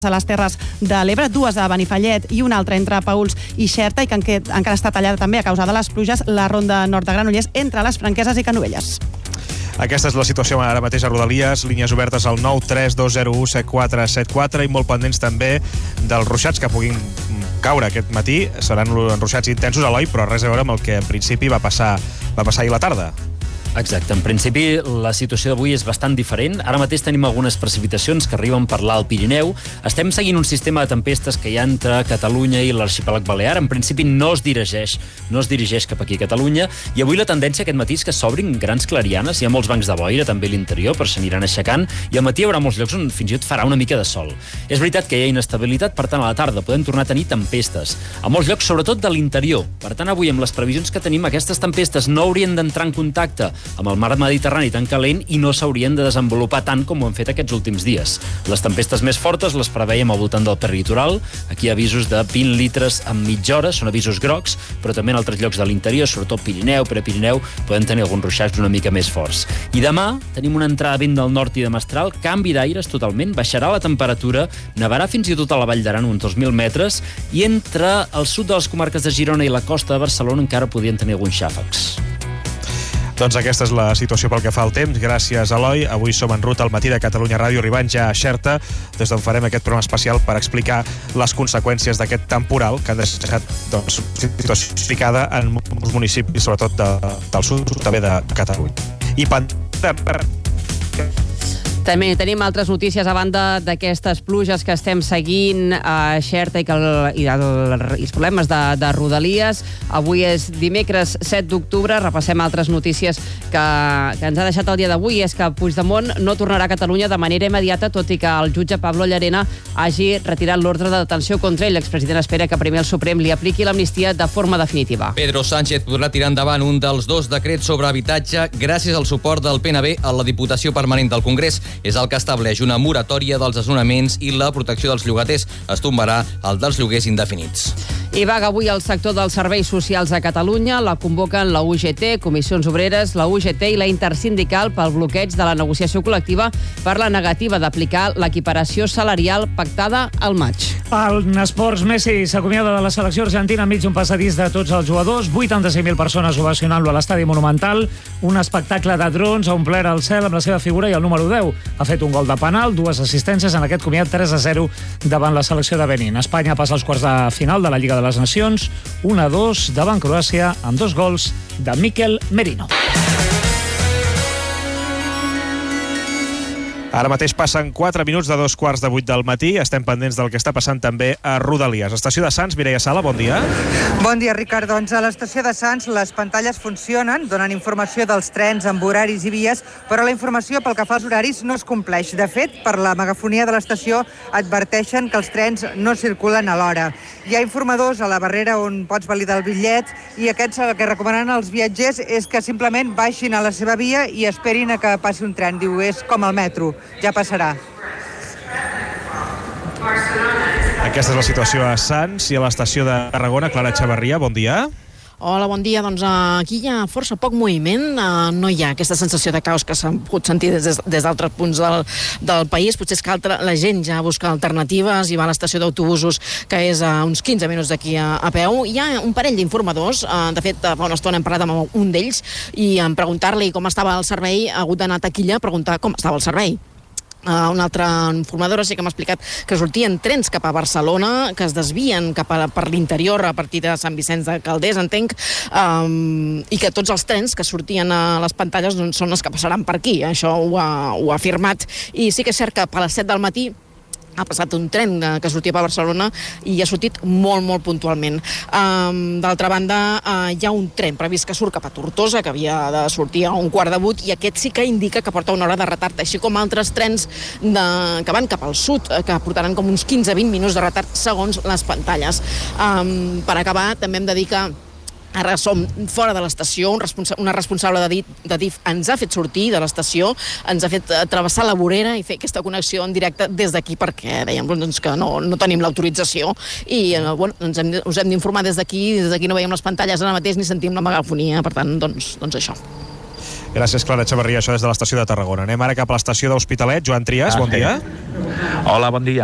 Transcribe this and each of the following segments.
a les Terres de l'Ebre, dues a Benifallet i una altra entre Paüls i Xerta, i que encara està tallada també a causa de les pluges la ronda nord de Granollers entre les Franqueses i Canovelles. Aquesta és la situació ara mateix a Rodalies, línies obertes al 932017474 i molt pendents també dels ruixats que puguin caure aquest matí. Seran ruixats intensos, Eloi, però res a veure amb el que en principi va passar ahir a la tarda. Exacte. En principi, la situació d'avui és bastant diferent. Ara mateix tenim algunes precipitacions que arriben per l'Alt Pirineu. Estem seguint un sistema de tempestes que hi ha entre Catalunya i l'arxipèlag Balear. En principi no es dirigeix cap aquí a Catalunya. I avui la tendència aquest matí és que s'obrin grans clarianes. Hi ha molts bancs de boira també a l'interior, però s'aniran aixecant. I al matí hi haurà molts llocs on fins i tot farà una mica de sol. És veritat que hi ha inestabilitat, per tant, a la tarda podem tornar a tenir tempestes. A molts llocs, sobretot de l'interior. Per tant, avui, amb les previsions que tenim, aquestes tempestes no haurien d'entrar en contacte amb el mar Mediterrani tan calent i no s'haurien de desenvolupar tant com ho han fet aquests últims dies. Les tempestes més fortes les preveiem al voltant del peritoral. Aquí hi ha avisos de 20 litres en mitja hora, són avisos grocs, però també en altres llocs de l'interior, sobretot Pirineu, Prepirineu, podem tenir alguns ruixats una mica més forts. I demà tenim una entrada de vent del nord i de mestral, canvi d'aires totalment, baixarà la temperatura, nevarà fins i tot a la Vall d'Aran uns 2.000 metres, i entre el sud de les comarques de Girona i la costa de Barcelona encara podrien tenir alguns xàfecs. Doncs aquesta és la situació pel que fa al temps. Gràcies, Eloi. Avui som en ruta al matí de Catalunya Ràdio, arribant ja a Xerta, des d'on farem aquest programa especial per explicar les conseqüències d'aquest temporal que ha deixat situació explicada en molts municipis, sobretot del sud, també de Catalunya. I també tenim altres notícies a banda d'aquestes pluges que estem seguint a Xerta i els problemes de Rodalies. Avui és dimecres 7 d'octubre. Repassem altres notícies que ens ha deixat el dia d'avui. És que Puigdemont no tornarà a Catalunya de manera immediata, tot i que el jutge Pablo Llarena hagi retirat l'ordre de detenció contra ell. L'expresident espera que primer el Suprem li apliqui l'amnistia de forma definitiva. Pedro Sánchez podrà tirar endavant un dels dos decrets sobre habitatge gràcies al suport del PNB a la Diputació Permanent del Congrés. És el que estableix una moratòria dels desnonaments i la protecció dels llogaters. Es tombarà el dels lloguers indefinits. I vaga avui el sector dels serveis socials a Catalunya. La convoquen la UGT, Comissions Obreres, la UGT i la Intersindical pel bloqueig de la negociació col·lectiva per la negativa d'aplicar l'equiparació salarial pactada al maig. En esports, Messi s'acomiada de la selecció argentina enmig d'un passadís de tots els jugadors. 85.000 persones ovacionant-lo a l'Estadi Monumental. Un espectacle de drons ha omplert el cel amb la seva figura i el número 10. Ha fet un gol de penal, 2 assistències en aquest comiat 3-0 davant la selecció de Benín. Espanya passa als quarts de final de la Lliga de les Nacions, 1-2 davant Croàcia amb 2 gols de Mikel Merino. Ara mateix passen 4 minuts de 2:15 del matí. Estem pendents del que està passant també a Rodalies. Estació de Sants, Mireia Sala, bon dia. Bon dia, Ricard. Doncs a l'estació de Sants les pantalles funcionen, donen informació dels trens amb horaris i vies, però la informació pel que fa als horaris no es compleix. De fet, per la megafonia de l'estació adverteixen que els trens no circulen a l'hora. Hi ha informadors a la barrera on pots validar el bitllet i aquests el que recomanen als viatgers és que simplement baixin a la seva via i esperin a que passi un tren. Diu, és com el metro. Ja passarà. Aquesta és la situació a Sants i a l'estació de Tarragona. Clara Xavarria, bon dia. Hola, bon dia. Doncs aquí hi ha força poc moviment. No hi ha aquesta sensació de caos que s'ha pogut sentir des d'altres punts del país. Potser és que la gent ja busca alternatives i va a l'estació d'autobusos, que és a uns 15 minuts d'aquí a peu. Hi ha un parell d'informadors. De fet, fa una estona hem parlat amb un d'ells i en preguntar-li com estava el servei ha hagut d'anar a taquilla a preguntar com estava el servei. Una altra informadora sí que m'ha explicat que sortien trens cap a Barcelona, que es desvien cap per l'interior a partir de Sant Vicenç de Calders, entenc, i que tots els trens que sortien a les pantalles doncs, són els que passaran per aquí. Això ho ha afirmat. I sí que és cert que a les 7 del matí ha passat un tren que sortia per Barcelona i ha sortit molt, molt puntualment. D'altra banda, hi ha un tren previst que surt cap a Tortosa, que havia de sortir a 7:15, i aquest sí que indica que porta una hora de retard, així com altres trens que van cap al sud, que portaran com uns 15-20 minuts de retard segons les pantalles. Per acabar, també hem de dir que ara som fora de l'estació, una responsable de DIF ens ha fet sortir de l'estació, ens ha fet travessar la vorera i fer aquesta connexió en directe des d'aquí perquè dèiem que no tenim l'autorització i us hem d'informar des d'aquí no veiem les pantalles ara mateix ni sentim la megafonia, per tant, doncs això. Gràcies, Clara Xavarria, això des de l'estació de Tarragona. Anem ara cap a l'estació d'Hospitalet. Joan Trias, bon dia. Hola, bon dia.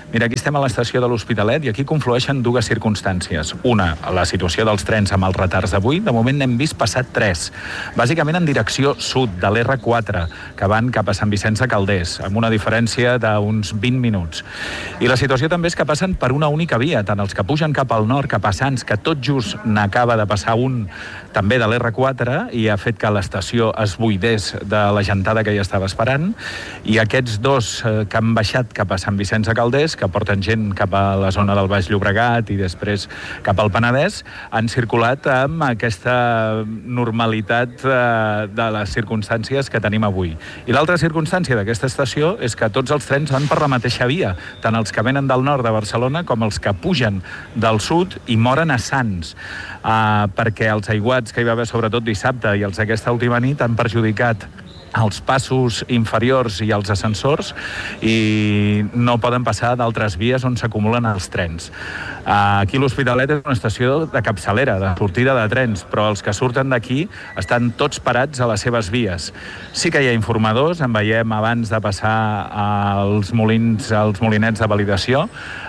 Mira, aquí estem a l'estació de l'Hospitalet i aquí conflueixen dues circumstàncies. Una, la situació dels trens amb els retards d'avui. De moment n'hem vist passar 3. Bàsicament en direcció sud de l'R4, que van cap a Sant Vicenç de Calders, amb una diferència d'uns 20 minuts. I la situació també és que passen per una única via, tant els que pugen cap al nord, cap a Sants, que tot just n'acaba de passar un també de l'R4 i ha fet que l'estació es buidés de la gentada que hi estava esperant, i aquests dos que han baixat cap a Sant Vicenç de Calders, que porten gent cap a la zona del Baix Llobregat i després cap al Penedès, han circulat amb aquesta normalitat de les circumstàncies que tenim avui. I l'altra circumstància d'aquesta estació és que tots els trens van per la mateixa via, tant els que venen del nord de Barcelona com els que pugen del sud i moren a Sants, perquè els aiguats que hi va haver sobretot dissabte i els d'aquesta última nit han perjudicat els passos inferiors i els ascensors i no poden passar d'altres vies on s'acumulen els trens. Aquí l'Hospitalet és una estació de capçalera, de sortida de trens, però els que surten d'aquí estan tots parats a les seves vies. Sí que hi ha informadors, en veiem abans de passar als molinets de validació.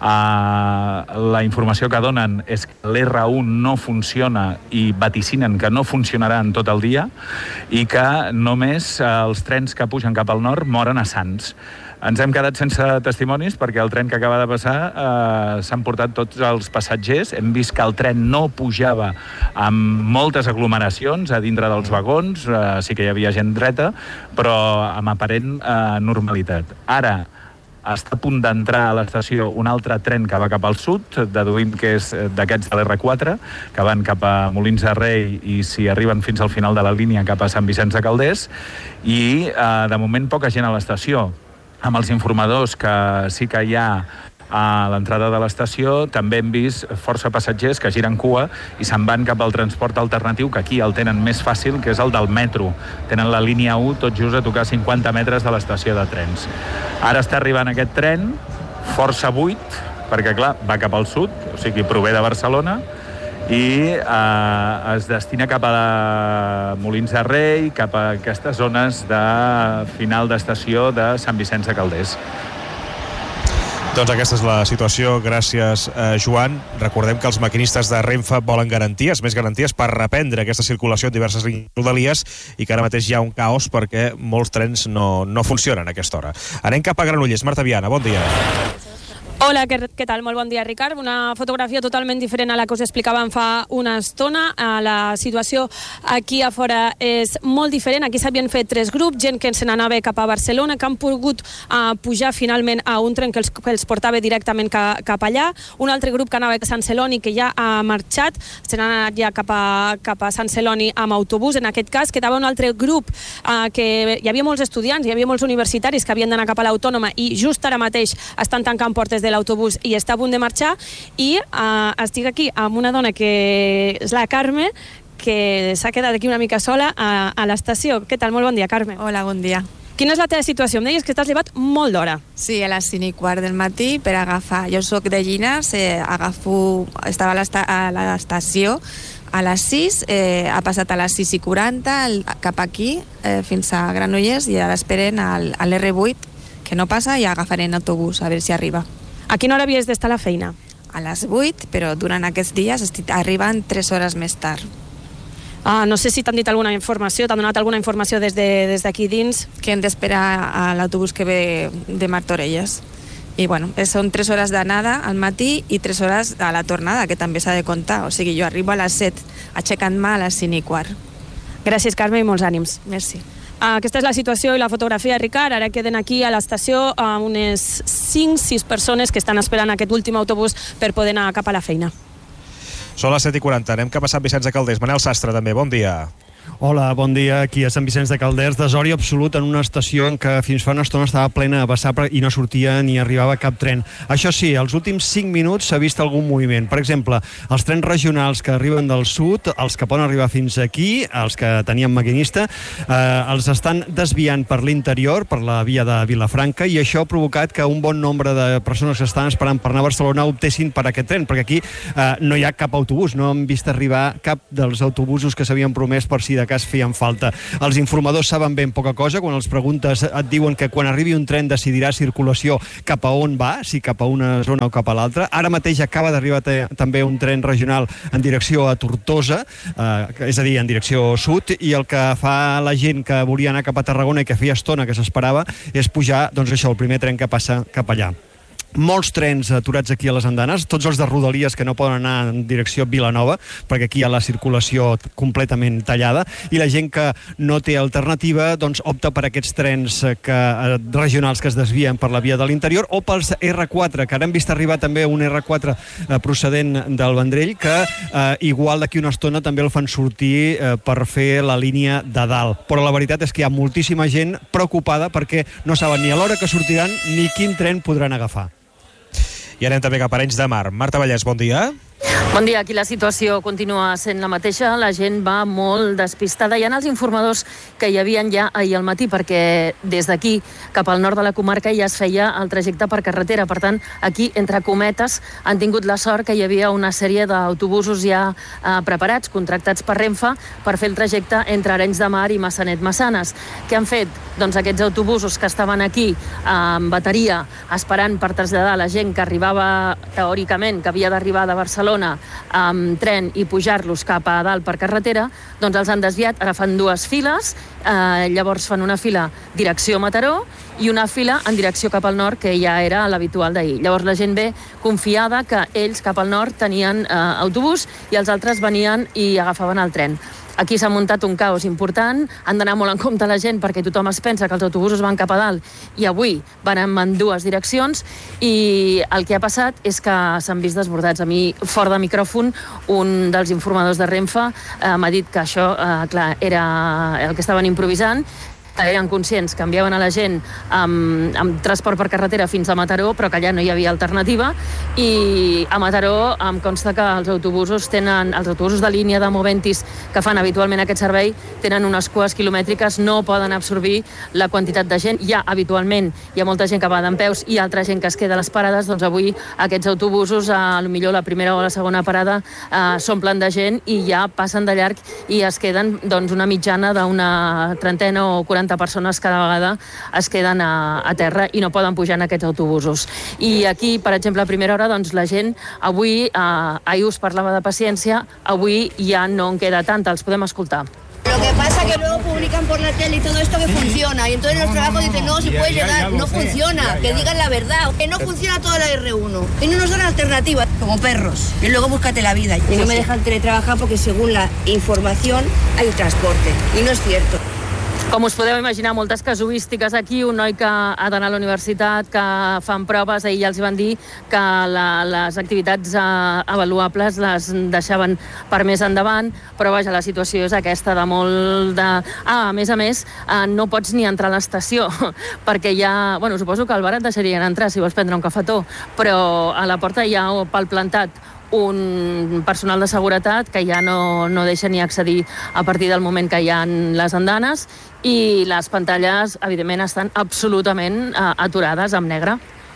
La informació que donen és que l'R1 no funciona i vaticinen que no funcionarà en tot el dia i que només els trens que pugen cap al nord moren a Sants. Ens hem quedat sense testimonis perquè el tren que acaba de passar s'han portat tots els passatgers. Hem vist que el tren no pujava amb moltes aglomeracions a dintre dels vagons, sí que hi havia gent dreta, però amb aparent normalitat. Ara està a punt d'entrar a l'estació un altre tren que va cap al sud, deduïm que és d'aquests de l'R4, que van cap a Molins de Rei i si arriben fins al final de la línia cap a Sant Vicenç de Calders, i de moment poca gent a l'estació. Amb els informadors que sí que hi ha a l'entrada de l'estació, també hem vist força passatgers que giren cua i se'n van cap al transport alternatiu, que aquí el tenen més fàcil, que és el del metro. Tenen la línia 1 tot just a tocar 50 metres de l'estació de trens. Ara està arribant aquest tren, força buit, perquè clar, va cap al sud, o sigui, prové de Barcelona, i es destina cap a Molins de Rei, cap a aquestes zones de final d'estació de Sant Vicenç de Calders. Doncs aquesta és la situació. Gràcies, Joan. Recordem que els maquinistes de Renfe volen garanties, més garanties per reprendre aquesta circulació en diverses rodalies i que ara mateix hi ha un caos perquè molts trens no funcionen a aquesta hora. Anem cap a Granollers. Marta Viana, bon dia. Hola, què tal? Molt bon dia, Ricard. Una fotografia totalment diferent a la que us explicàvem fa una estona. La situació aquí a fora és molt diferent. Aquí s'havien fet 3 grups, gent que se n'anava cap a Barcelona, que han pogut pujar finalment a un tren que els portava directament cap allà. Un altre grup que anava a Sant Celoni, que ja ha marxat, se n'ha anat ja cap a Sant Celoni amb autobús. En aquest cas quedava un altre grup que hi havia molts estudiants, hi havia molts universitaris que havien d'anar cap a l'Autònoma i just ara mateix estan tancant portes de l'autobús i està a punt de marxar, i estic aquí amb una dona que és la Carme, que s'ha quedat aquí una mica sola a l'estació. Què tal? Molt bon dia, Carme. Hola, bon dia. Quina és la teva situació? Em deies que t'has llevat molt d'hora. Sí, a les 5:15 del matí per agafar... Jo soc de Llinars, estava a l'estació a les 6, ha passat a les 6:40 cap aquí, fins a Granollers, i ara esperen a l'R8, que no passa, i agafarem autobús, a veure si arriba. A quina hora havies d'estar a la feina? A les 8, però durant aquests dies arriben 3 hores més tard. No sé si t'han dit alguna informació, t'han donat alguna informació des d'aquí dins? Que hem d'esperar a l'autobús que ve de Martorelles. I bueno, són 3 hores d'anada al matí i 3 hores a la tornada, que també s'ha de comptar. O sigui, jo arribo a les 7, aixecant-me a les 5:15. Gràcies, Carme, i molts ànims. Merci. Aquesta és la situació i la fotografia, Ricard. Ara queden aquí a l'estació unes 5-6 persones que estan esperant aquest últim autobús per poder anar cap a la feina. Són les 7:40. Anem cap a Sant Vicenç de Calders. Manel Sastre, també. Bon dia. Hola, bon dia. Aquí a Sant Vicenç de Calders, desori absolut en una estació en què fins fa una estona estava plena de vessar i no sortia ni arribava cap tren. Això sí, els últims 5 minuts s'ha vist algun moviment. Per exemple, els trens regionals que arriben del sud, els que poden arribar fins aquí, els que tenien maquinista, els estan desviant per l'interior, per la via de Vilafranca, i això ha provocat que un bon nombre de persones que estan esperant per anar a Barcelona optessin per aquest tren, perquè aquí no hi ha cap autobús, no hem vist arribar cap dels autobusos que s'havien promès per si de cas feien falta. Els informadors saben ben poca cosa, quan els preguntes et diuen que quan arribi un tren decidirà circulació cap a on va, si cap a una zona o cap a l'altra. Ara mateix acaba d'arribar també un tren regional en direcció a Tortosa, és a dir, en direcció sud, i el que fa la gent que volia anar cap a Tarragona i que feia estona que s'esperava és pujar, doncs això, el primer tren que passa cap allà. Molts trens aturats aquí a les andanes, tots els de Rodalies que no poden anar en direcció Vilanova, perquè aquí hi ha la circulació completament tallada, i la gent que no té alternativa doncs opta per aquests trens regionals que es desvien per la via de l'interior, o pels R4, que ara hem vist arribar també un R4 procedent del Vendrell, que igual d'aquí una estona també el fan sortir per fer la línia de dalt. Però la veritat és que hi ha moltíssima gent preocupada perquè no saben ni a l'hora que sortiran ni quin tren podran agafar. I anem també cap a Arenys de Mar. Marta Vallès, bon dia. Bon dia, aquí la situació continua sent la mateixa, la gent va molt despistada. Hi ha els informadors que hi havia ja ahir al matí, perquè des d'aquí cap al nord de la comarca ja es feia el trajecte per carretera. Per tant, aquí, entre cometes, han tingut la sort que hi havia una sèrie d'autobusos ja preparats, contractats per Renfe, per fer el trajecte entre Arenys de Mar i Massanet-Massanes. Què han fet? Doncs aquests autobusos que estaven aquí amb bateria, esperant per traslladar la gent que arribava, teòricament, que havia d'arribar de Barcelona amb tren i pujar-los cap a dalt per carretera, doncs els han desviat. Ara fan dues files, llavors fan una fila direcció Mataró i una fila en direcció cap al nord, que ja era l'habitual d'ahir. Llavors la gent ve confiada que ells cap al nord tenien autobús i els altres venien i agafaven el tren. Aquí s'ha muntat un caos important, han d'anar molt en compte la gent perquè tothom es pensa que els autobusos van cap a dalt i avui van en dues direccions, i el que ha passat és que s'han vist desbordats. A mi, fora de micròfon, un dels informadors de Renfe m'ha dit que això, clar, era el que estaven improvisant, eren conscients que enviaven a la gent amb transport per carretera fins a Mataró, però que allà no hi havia alternativa, i a Mataró em consta que els autobusos de línia de Moventis que fan habitualment aquest servei tenen unes cues quilomètriques, no poden absorbir la quantitat de gent. Ja habitualment hi ha molta gent que va dempeus i altra gent que es queda a les parades, doncs avui aquests autobusos, potser la primera o la segona parada s'omplen de gent i ja passen de llarg i es queden doncs una mitjana d'una trentena o 40 persones cada vegada es queden a terra i no poden pujar en aquests autobusos. I aquí, per exemple, a primera hora, doncs la gent avui, ahir us parlava de paciència, avui ja no en queda tanta, els podem escoltar. Lo que pasa es que luego publican por la tele y todo esto que funciona, y entonces los trabajos dicen, no, si puedes llegar, no funciona, que digan la verdad, que no funciona toda la R1 y no nos dan alternativas, como perros, y luego búscate la vida. Y no me dejan teletrabajar porque según la información hay transporte, y no es cierto. Com us podeu imaginar, moltes casuístiques aquí, un noi que ha d'anar a la universitat, que fan proves, ahir ja els van dir que les activitats avaluables les deixaven per més endavant, però vaja, la situació és aquesta de molt de... a més, no pots ni entrar a l'estació, perquè ja... Bueno, suposo que al bar et deixarien entrar si vols prendre un cafetó, però a la porta hi ha pal plantat un personal de seguretat que ja no deixa ni accedir a partir del moment que hi ha les andanes, i les pantalles, evidentment, estan absolutament aturades amb negre.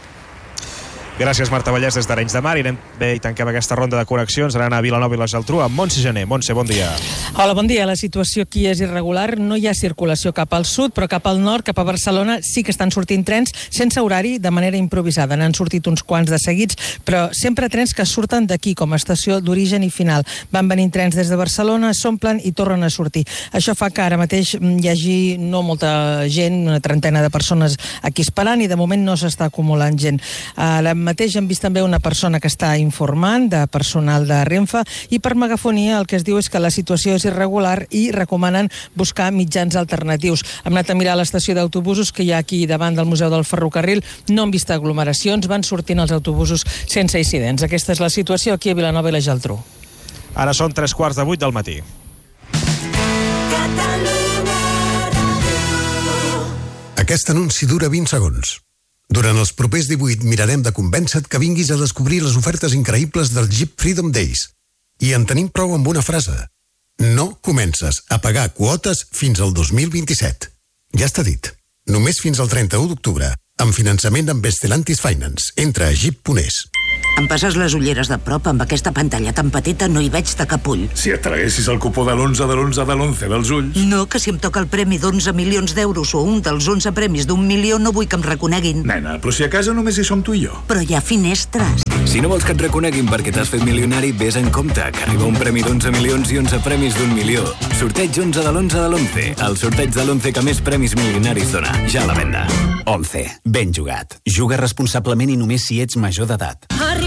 Gràcies, Marta Vallès, des d'Arenys de Mar. I anem bé i tanquem aquesta ronda de connexions. Anem a Vilanova i la Geltrú amb Montse Gené. Montse, bon dia. Hola, bon dia. La situació aquí és irregular. No hi ha circulació cap al sud, però cap al nord, cap a Barcelona, sí que estan sortint trens sense horari, de manera improvisada. N'han sortit uns quants de seguits, però sempre trens que surten d'aquí, com a estació d'origen i final. Van venint trens des de Barcelona, s'omplen i tornen a sortir. Això fa que ara mateix hi hagi no molta gent, una trentena de persones aquí esperant, i de moment no s'està acumulant gent. La mateix hem vist també una persona que està informant, de personal de Renfe, i per megafonia el que es diu és que la situació és irregular i recomanen buscar mitjans alternatius. Hem anat a mirar l'estació d'autobusos que hi ha aquí davant del Museu del Ferrocarril, no hem vist aglomeracions, van sortint els autobusos sense incidents. Aquesta és la situació aquí a Vilanova i la Geltrú. Ara són 7:45 del matí. Aquest anunci dura 20 segons. Durant els propers 18 mirarem de convèncer-te que vinguis a descobrir les ofertes increïbles del Jeep Freedom Days. I en tenim prou amb una frase. No comences a pagar quotes fins al 2027. Ja està dit. Només fins al 31 d'octubre. Amb finançament amb Stellantis Finance. Entra a jeep.es. Em passes les ulleres de prop, amb aquesta pantalla tan petita no hi veig de cap ull. Si et traguessis el cupó de l'11 de l'11 de l'11 dels ulls... No, que si em toca el premi d'11 milions d'euros o un dels 11 premis d'1 milió no vull que em reconeguin. Nena, però si a casa només hi som tu i jo. Però hi ha finestres. Si no vols que et reconeguin perquè t'has fet milionari, vés en compte, que arriba un premi d'11 milions i 11 premis d'1 milió. Sorteig 11 de l'11 de l'11. El sorteig de l'11 que més premis milionaris dona. Ja a la venda. 11. Ben jugat. Juga responsablement i només si ets major d'edat.